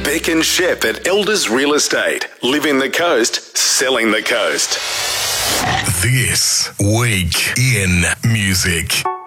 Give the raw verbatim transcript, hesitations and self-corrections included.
Beck and Shep at Elders Real Estate. Living the coast, selling the coast. This Week in Music.